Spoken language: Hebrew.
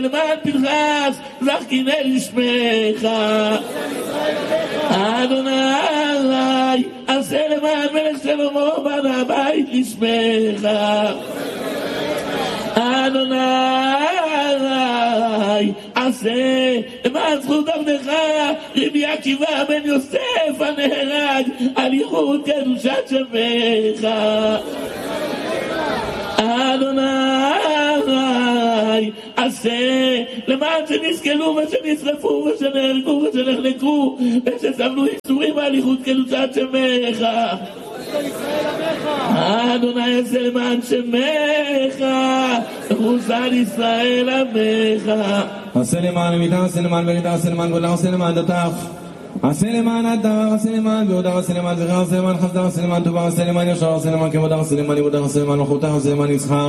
למען פנחס זכיני לשמך. אדוני עשה למען מלך שלמה בנה הבית לשמך. אדוני עשה למען זכות עבדך רבי עקיבא בן יוסף הנהרג על ייחוד קדושת שמך. אדוני עשה למען שנזכלו ושנשרפו ושנהרגו ושנחנקו ושסבלו ייסורים על ייחוד קדושת שמך. אדוני עשה למען שמך וחוסן ישראל עמך. עשה למען המידה, עשה למען ברידה, עשה למען גודלה, עשה למען דתך, עשה למען הדבר, עשה למען גאודה, עשה למען זכר, עשה למען חסדה, עשה למען טובה, עשה למען ישר, עשה למען כבודה, עשה למען יהודה, עשה למען מלכותה, עשה למען יצחק.